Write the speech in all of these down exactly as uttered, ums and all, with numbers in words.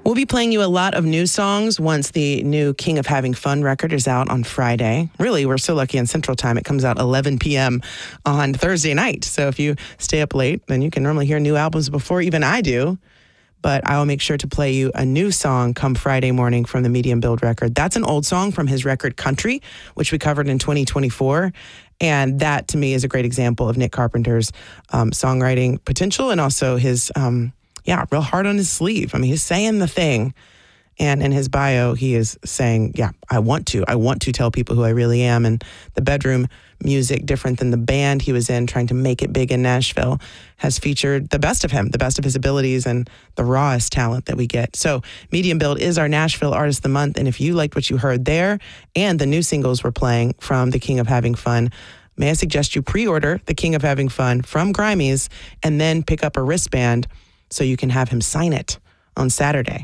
We'll be playing you a lot of new songs once the new King of Having Fun record is out on Friday. Really, we're so lucky in Central Time. It comes out eleven p.m. on Thursday night. So if you stay up late, then you can normally hear new albums before even I do. But I will make sure to play you a new song come Friday morning from the Medium Build record. That's an old song from his record Country, which we covered in twenty twenty-four. And that, to me, is a great example of Nick Carpenter's um, songwriting potential and also his... Um, Yeah, real hard on his sleeve. I mean, he's saying the thing. And in his bio, he is saying, yeah, I want to. I want to tell people who I really am. And the bedroom music, different than the band he was in, trying to make it big in Nashville, has featured the best of him, the best of his abilities and the rawest talent that we get. So Medium Build is our Nashville Artist of the Month. And if you liked what you heard there and the new singles we're playing from The King of Having Fun, may I suggest you pre-order The King of Having Fun from Grimey's and then pick up a wristband so you can have him sign it on Saturday.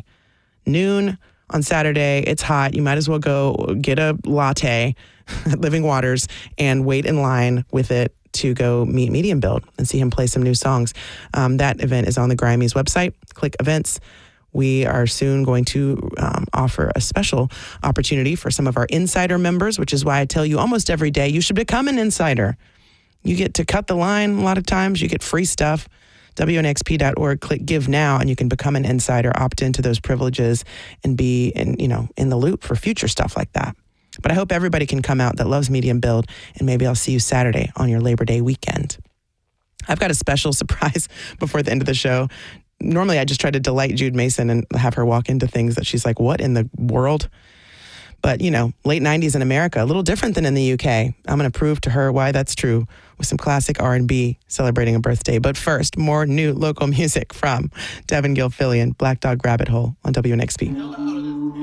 Noon on Saturday, it's hot. You might as well go get a latte at Living Waters and wait in line with it to go meet Medium Build and see him play some new songs. Um, that event is on the Grimey's website. Click events. We are soon going to um, offer a special opportunity for some of our insider members, which is why I tell you almost every day, you should become an insider. You get to cut the line a lot of times. You get free stuff. W N X P dot org, click Give Now, and you can become an insider, opt into those privileges, and be in, you know, in the loop for future stuff like that. But I hope everybody can come out that loves Medium Build, and maybe I'll see you Saturday on your Labor Day weekend. I've got a special surprise before the end of the show. Normally, I just try to delight Jude Mason and have her walk into things that she's like, what in the world? But, you know, late nineties in America, a little different than in the U K. I'm going to prove to her why that's true with some classic R and B celebrating a birthday. But first, more new local music from Devin Gilfillian, Black Dog Rabbit Hole on W N X P.